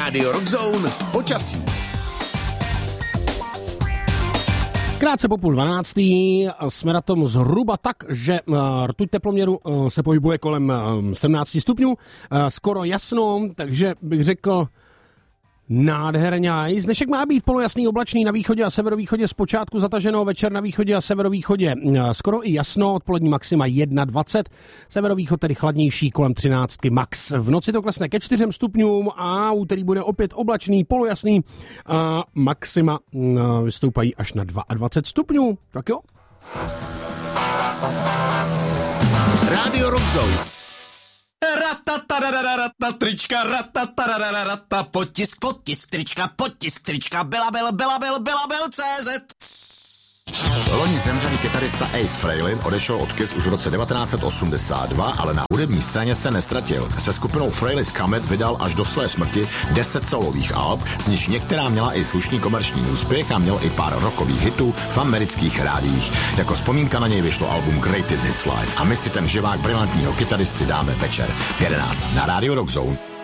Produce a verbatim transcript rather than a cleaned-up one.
Radio Rockzone počasí. Krátce po půl dvanáctý jsme na tom zhruba tak, že rtuť teploměru se pohybuje kolem sedmnáct stupňů, skoro jasno, takže bych řekl nádherně. Dnešek má být polojasný, oblačný na východě a severovýchodě, zpočátku zataženo, večer na východě a severovýchodě skoro i jasno, odpolední maxima dvacet jedna, severovýchod tedy chladnější kolem třináctky max. V noci to klesne ke čtyřem stupňům a úterý bude opět oblačný, polojasný a maxima vystoupají až na dvacet dva stupňů. Tak jo. Radio Rockzone. Ratatarararata, trička, ratatarararata, potisk, potisk, trička, potisk, trička, byla, byl, byla, byl, byla, byl, C Z. Loni zemřelý kytarista Ace Frehley odešel od Kiss už v roce devatenáct set osmdesát dva, ale na hudební scéně se nestratil. Se skupinou Frehley's Comet vydal až do své smrti deset solových alb, z nichž některá měla i slušný komerční úspěch a měl i pár rockových hitů v amerických rádiích. Jako vzpomínka na něj vyšlo album Greatest Hits Live a my si ten živák brilantního kytaristy dáme večer v jedenáct na Radio Rockzone.